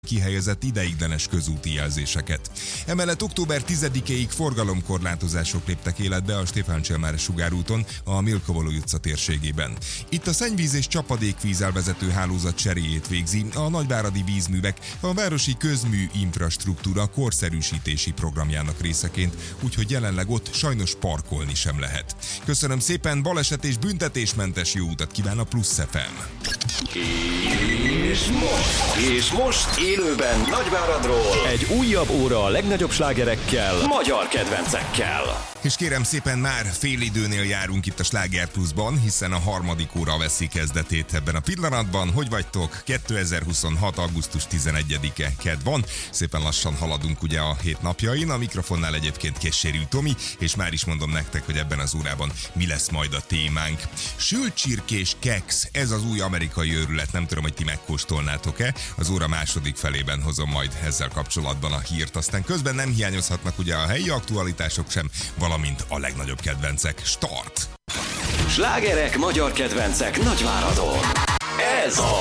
kihelyezett ideiglenes közúti jelzéseket. Emellett október 10-ig forgalomkorlátozások léptek életbe a Stefán Cselmár sugárúton, a Milkovolói utca térségében. Itt a szennyvíz és csapadékvíz elvezető hálózat cseréjét végzi a nagyváradi vízművek a városi közmű infrastruktúra korszerűsítési programjának részeként, úgyhogy jelenleg ott sajnos parkolni sem lehet. Köszönöm szépen, baleset és büntetésmentes jó utat kíván a Plusz FM. És most élőben Nagyváradról egy újabb óra a legnagyobb slágerekkel, magyar kedvencekkel. És kérem szépen, már félidőnél járunk itt a Sláger Pluszban, hiszen a harmadik óra veszi kezdetét ebben a pillanatban. Hogy vagytok? 2026. augusztus 11-e kedd van. Szépen lassan haladunk ugye a hét napjain. A mikrofonnál egyébként Kessérű Tomi, és már is mondom nektek, hogy ebben az órában mi lesz majd a témánk. Sült csirkés keksz, ez az új amerikai őrület. Nem tudom, hogy ti megkóstolnátok-e. Az óra második felében hozom majd ezzel kapcsolatban a hírt. Aztán közben nem hiányozhatnak ugye a helyi aktualitások sem, valamint a legnagyobb kedvencek. Start! Slágerek, magyar kedvencek Nagyváradon. Ez a